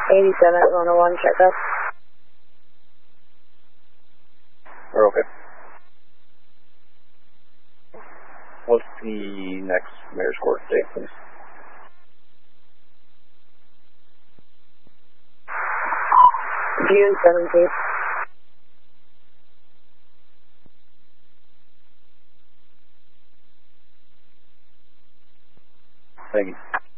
87 Atlanta 1, check up. We're okay. What's the next mayor's court date, please? June 17th. Thank you.